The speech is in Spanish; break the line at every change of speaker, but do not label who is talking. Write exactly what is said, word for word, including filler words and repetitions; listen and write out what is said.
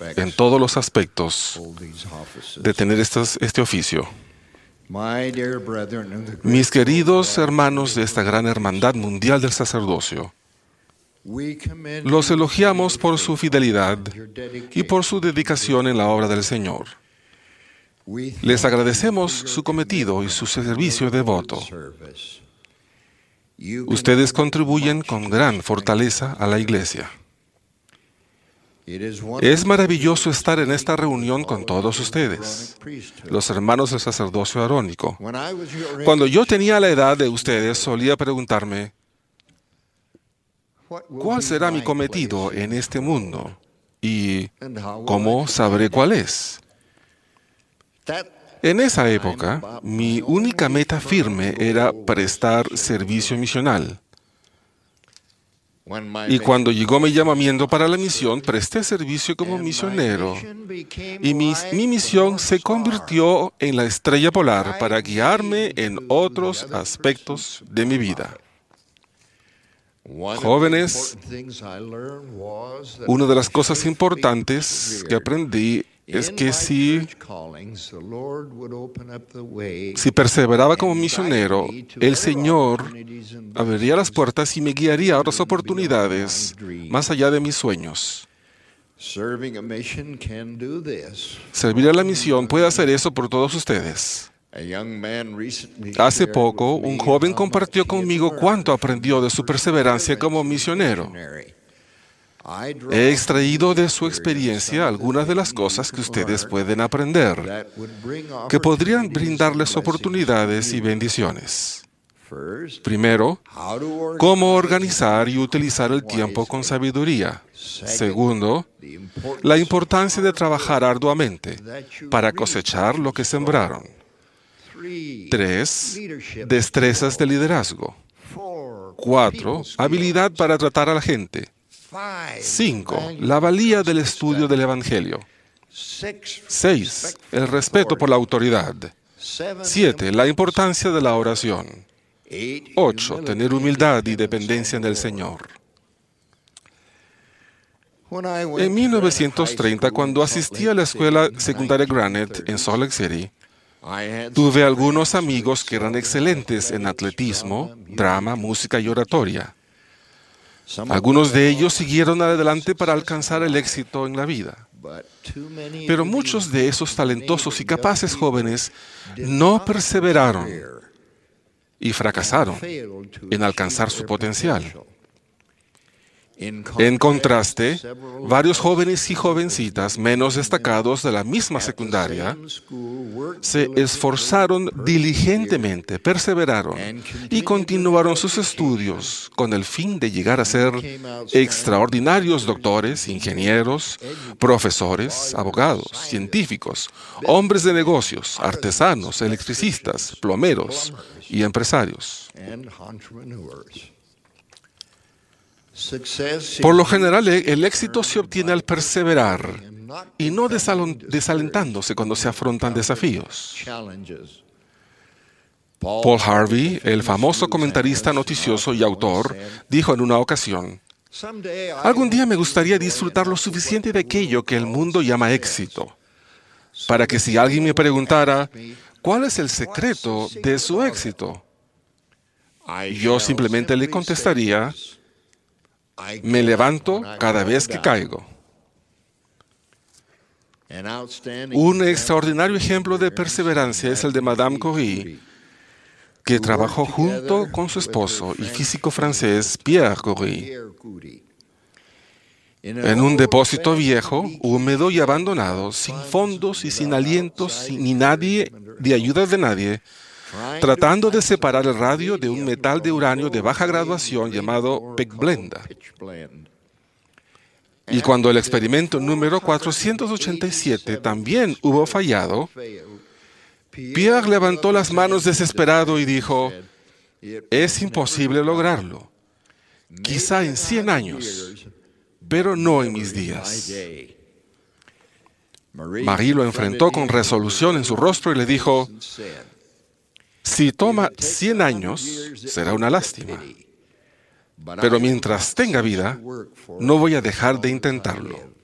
en todos los aspectos de tener estas, este oficio. Mis queridos hermanos de esta gran hermandad mundial del sacerdocio, los elogiamos por su fidelidad y por su dedicación en la obra del Señor. Les agradecemos su cometido y su servicio devoto. Ustedes contribuyen con gran fortaleza a la Iglesia. Es maravilloso estar en esta reunión con todos ustedes, los hermanos del sacerdocio arónico. Cuando yo tenía la edad de ustedes, solía preguntarme, ¿cuál será mi cometido en este mundo? ¿Y cómo sabré cuál es? En esa época, mi única meta firme era prestar servicio misional. Y cuando llegó mi llamamiento para la misión, presté servicio como misionero. Y mi, mi misión se convirtió en la estrella polar para guiarme en otros aspectos de mi vida. Jóvenes, una de las cosas importantes que aprendí es que si, si perseveraba como misionero, el Señor abriría las puertas y me guiaría a otras oportunidades más allá de mis sueños. Servir a la misión puede hacer eso por todos ustedes. Hace poco, un joven compartió conmigo cuánto aprendió de su perseverancia como misionero. He extraído de su experiencia algunas de las cosas que ustedes pueden aprender, que podrían brindarles oportunidades y bendiciones. Primero, cómo organizar y utilizar el tiempo con sabiduría. Segundo, la importancia de trabajar arduamente para cosechar lo que sembraron. Tres, destrezas de liderazgo. Cuatro, habilidad para tratar a la gente. Cinco, la valía del estudio del Evangelio. Seis, el respeto por la autoridad. Siete, la importancia de la oración. Ocho, tener humildad y dependencia en el Señor. En mil novecientos treinta, cuando asistí a la escuela secundaria Granite en Salt Lake City, tuve algunos amigos que eran excelentes en atletismo, drama, música y oratoria. Algunos de ellos siguieron adelante para alcanzar el éxito en la vida. Pero muchos de esos talentosos y capaces jóvenes no perseveraron y fracasaron en alcanzar su potencial. En contraste, varios jóvenes y jovencitas menos destacados de la misma secundaria se esforzaron diligentemente, perseveraron y continuaron sus estudios con el fin de llegar a ser extraordinarios doctores, ingenieros, profesores, abogados, científicos, hombres de negocios, artesanos, electricistas, plomeros y empresarios. Por lo general, el éxito se obtiene al perseverar y no desalentándose cuando se afrontan desafíos. Paul Harvey, el famoso comentarista noticioso y autor, dijo en una ocasión, «Algún día me gustaría disfrutar lo suficiente de aquello que el mundo llama éxito, para que si alguien me preguntara, ¿cuál es el secreto de su éxito?, yo simplemente le contestaría, me levanto cada vez que caigo». Un extraordinario ejemplo de perseverancia es el de Madame Curie, que trabajó junto con su esposo y físico francés Pierre Curie en un depósito viejo, húmedo y abandonado, sin fondos y sin alientos, ni nadie, de ayuda de nadie, tratando de separar el radio de un metal de uranio de baja graduación llamado pechblenda. Y cuando el experimento número cuatrocientos ochenta y siete también hubo fallado, Pierre levantó las manos desesperado y dijo, «Es imposible lograrlo. Quizá en cien años, pero no en mis días». Marie lo enfrentó con resolución en su rostro y le dijo, «Si toma cien años, será una lástima. Pero mientras tenga vida, no voy a dejar de intentarlo».